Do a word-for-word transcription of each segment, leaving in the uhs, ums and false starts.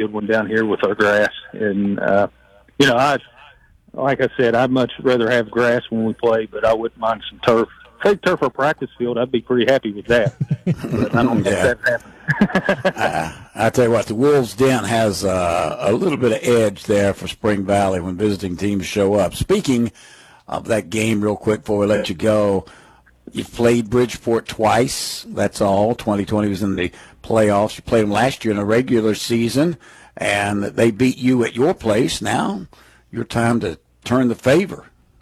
good one down here with our grass. And, uh, you know, I, like I said, I'd much rather have grass when we play, but I wouldn't mind some turf. Take turf or practice field, I'd be pretty happy with that. But I don't think yeah. that's happening. uh, I tell you what, the Wolves Den has uh, a little bit of edge there for Spring Valley when visiting teams show up. Speaking of that game, real quick before we let you go, you've played Bridgeport twice. That's all. twenty twenty was in the playoffs. You played them last year in a regular season, and they beat you at your place. Now, your time to turn the favor.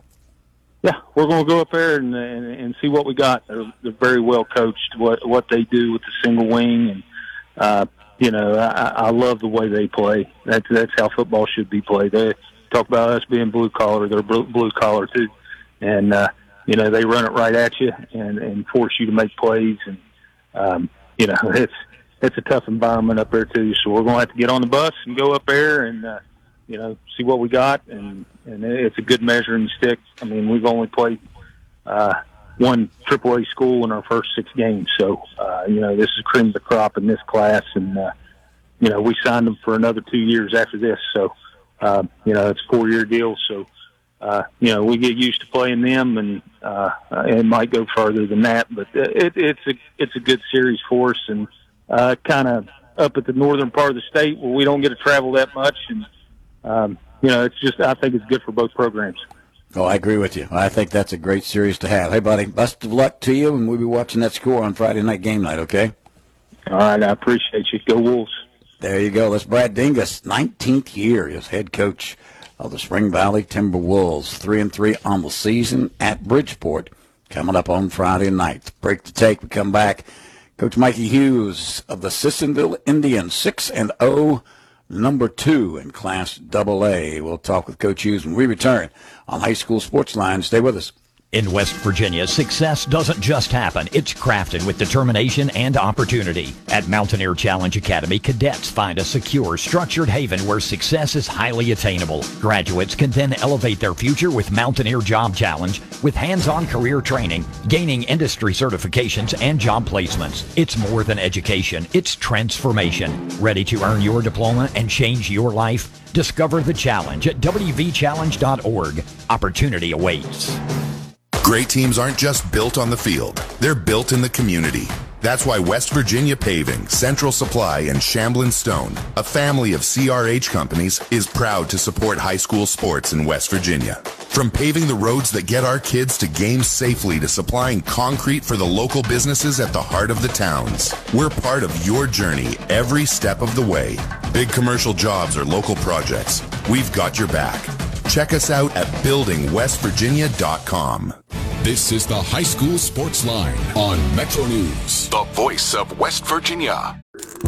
Yeah, we're going to go up there and, and and see what we got. They're, they're very well coached. What what they do with the single wing, and uh, you know, I, I love the way they play. That's that's how football should be played. They talk about us being blue collar. They're blue, blue collar too, and uh, you know, they run it right at you and, and force you to make plays. And um, you know, it's it's a tough environment up there too. So we're going to have to get on the bus and go up there and uh, you know, see what we got. And and it's a good measuring stick. I mean, we've only played uh, one triple A school in our first six games. So, uh, you know, this is cream of the crop in this class. And, uh, you know, we signed them for another two years after this. So, uh, you know, it's a four-year deal. So, uh, you know, we get used to playing them, and uh, it might go further than that. But it, it's, a, it's a good series for us, and uh, kind of up at the northern part of the state where we don't get to travel that much. And, um, you know, it's just, I think it's good for both programs. Oh, I agree with you. I think that's a great series to have. Hey, buddy, best of luck to you, and we'll be watching that score on Friday night game night, okay? All right, I appreciate you. Go Wolves. There you go. That's Brad Dingus, nineteenth year as head coach of the Spring Valley Timberwolves. Three and three on the season at Bridgeport, coming up on Friday night. Break the take. We come back. Coach Mikey Hughes of the Sissonville Indians, six and oh. Number two in Class double A. We'll talk with Coach Hughes when we return on High School Sports Line. Stay with us. In West Virginia, success doesn't just happen. It's crafted with determination and opportunity. At Mountaineer Challenge Academy, cadets find a secure, structured haven where success is highly attainable. Graduates can then elevate their future with Mountaineer Job Challenge with hands-on career training, gaining industry certifications, and job placements. It's more than education. It's transformation. Ready to earn your diploma and change your life? Discover the challenge at w v challenge dot org. Opportunity awaits. Great teams aren't just built on the field, they're built in the community. That's why West Virginia Paving, Central Supply, and Shamblin Stone, a family of C R H companies, is proud to support high school sports in West Virginia. From paving the roads that get our kids to games safely to supplying concrete for the local businesses at the heart of the towns, we're part of your journey every step of the way. Big commercial jobs or local projects, we've got your back. Check us out at building west virginia dot com. This is the High School Sports Line on Metro News, the voice of West Virginia.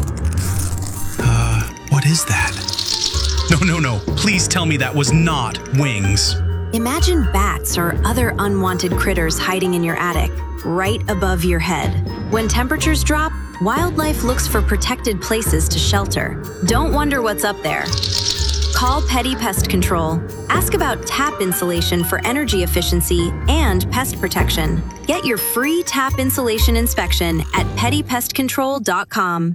Uh, what is that? No, no, no. Please tell me that was not wings. Imagine bats or other unwanted critters hiding in your attic, right above your head. When temperatures drop, wildlife looks for protected places to shelter. Don't wonder what's up there. Call Petty Pest Control. Ask about tap insulation for energy efficiency and pest protection. Get your free tap insulation inspection at petty pest control dot com.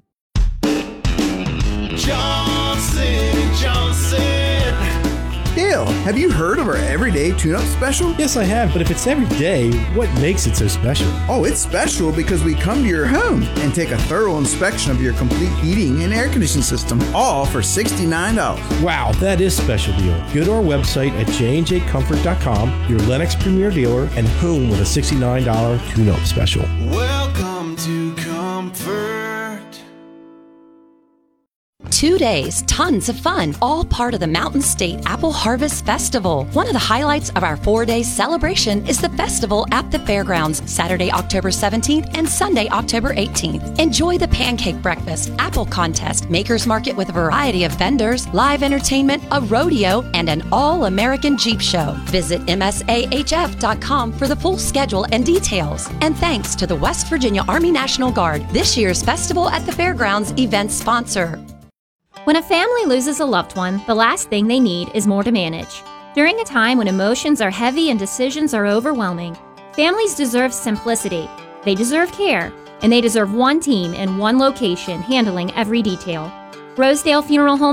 Johnson, Johnson. Dale, have you heard of our everyday tune-up special? Yes, I have, but if it's every day, what makes it so special? Oh, it's special because we come to your home and take a thorough inspection of your complete heating and air conditioning system, all for sixty-nine dollars. Wow, that is a special deal. Go to our website at j and j comfort dot com, your Lennox Premier dealer, and home with a sixty-nine dollars tune-up special. Welcome to Comfort. Two days, tons of fun, all part of the Mountain State Apple Harvest Festival. One of the highlights of our four-day celebration is the festival at the fairgrounds, Saturday, October seventeenth and Sunday, October eighteenth. Enjoy the pancake breakfast, apple contest, makers market with a variety of vendors, live entertainment, a rodeo, and an all-American Jeep show. Visit m s a h f dot com for the full schedule and details. And thanks to the West Virginia Army National Guard, this year's Festival at the Fairgrounds event sponsor. When a family loses a loved one, the last thing they need is more to manage. During a time when emotions are heavy and decisions are overwhelming, families deserve simplicity, they deserve care, and they deserve one team in one location handling every detail. Rosedale Funeral Home